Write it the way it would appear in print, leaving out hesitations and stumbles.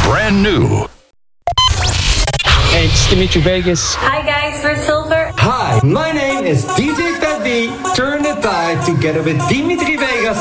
brand new. Hey, it's Dimitri Vegas. Hi guys, we're Silver. Hi, my name is DJ Pat B. Turn the tide together with Dimitri Vegas